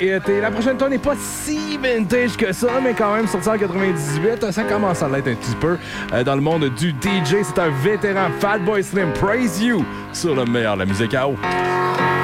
La prochaine tonne n'est pas si vintage que ça, mais quand même sorti en 98. Ça commence à l'être un petit peu dans le monde du DJ. C'est un vétéran, Fatboy Slim, Praise You, sur le meilleur de la musique à eau.